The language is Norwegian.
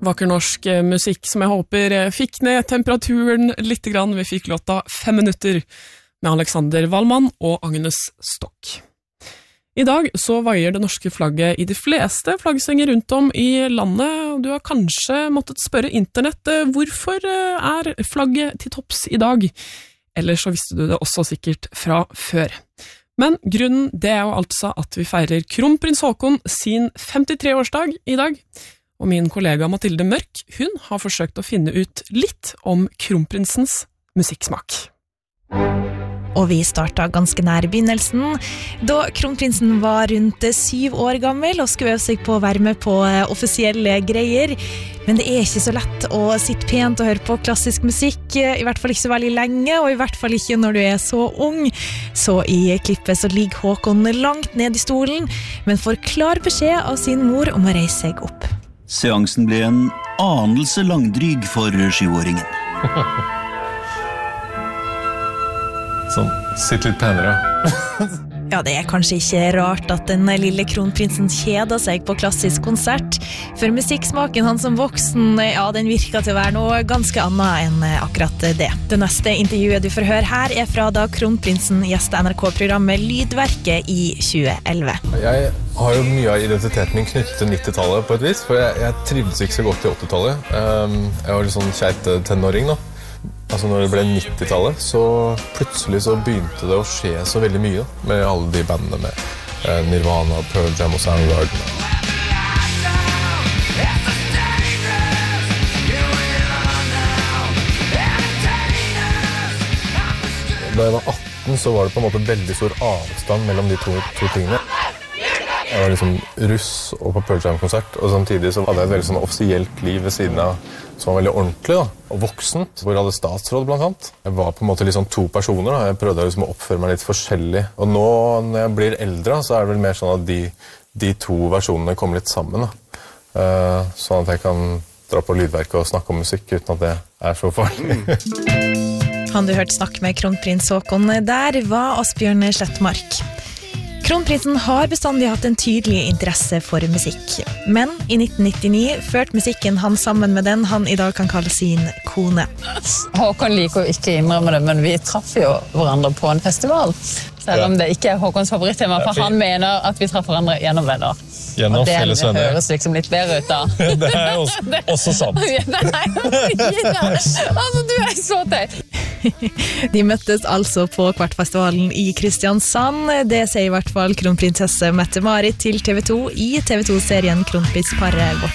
Vakker norsk musikk som jeg håper fikk ned temperaturen litt grann. Vi fikk låta 5 minutter med Alexander Wallmann og Agnes Stokk. I dag så vaier det norske flagget i de fleste flaggsenger rundt om i landet. Du har kanskje måttet spørre internett hvorfor er flagget til topps i dag? Eller så visste du det også sikkert fra før. Men grunnen det er jo altså at vi feirer kronprins Haakon sin 53-årsdag i dag. Og min kollega Mathilde Mørk, hun har forsøkt å finne ut litt om kronprinsens musikksmak. Og vi startet ganske nær begynnelsen, da kronprinsen var rundt 7 år gammel og skulle øve seg på å være med på offisielle greier. Men det er ikke så lett å sitte pent og høre på klassisk musikk, i hvert fall ikke så veldig lenge, og i hvert fall ikke når du er så ung. Så i klippet så ligger Haakon langt ned i stolen, men får klar beskjed av sin mor om å reise seg opp. Seansen ble en anelse langdryg for 7-åringen. Sånn, sitt litt penere. Ja, det er kanskje ikke rart at den lille kronprinsen kjeder seg på klassisk konsert, for musikksmaken hans som voksen, ja, den virker til å være noe ganske annet enn akkurat det. Det neste intervjuet du får høre her er fra da kronprinsen gjestet NRK-programmet Lydverket i 2011. Jeg har jo mye av identiteten min knyttet til 90-tallet på et vis, for jeg trivdes ikke så godt i 80-tallet. Jeg var litt sånn kjeit tenåring nå. Altså når det ble 90-tallet, så plutselig så begynte det å skje så veldig mye med alle de bandene med Nirvana, Pearl Jam og Soundgarden. Da jeg var 18 så var det på en måte veldig stor avstand mellom de to tingene. Jeg var liksom russ og på Pearl Jam-konsert, og samtidig så hadde jeg et veldig sånn offisielt liv ved siden av som var veldig ordentlig da, og voksent, hvor jeg hadde statsråd blant annet. Jeg var på en måte liksom 2 personer da, jeg prøvde liksom å oppføre meg litt forskjellig. Og nå når jeg blir eldre så er det vel mer sånn at de 2 versjonene kommer litt sammen da. Sånn at jeg kan dra på Lydverket og snakke om musikk uten at det er så farlig. Han du hørte snakke med kronprins Haakon der var Asbjørn Slettmark. Kronprinsen har bestandig hatt en tydelig interesse for musikk, men i 1999 førte musikken han sammen med den han i dag kan kalle sin kone. Haakon liker jo ikke innrømme det, men vi traff jo hverandre på en festival, selv om det ikke er Haakons favorittema, for han mener at vi traff hverandre gjennom venner. Gjennom felles venner. Det høres liksom litt bedre ut da. Det er også sant. Nei, altså du er så tøy. De møttes altså på Kvartfestivalen i Kristiansand. Det sier i hvert fall kronprinsesse Mette-Marit til TV 2 i TV 2-serien Kronprinsparet Vårt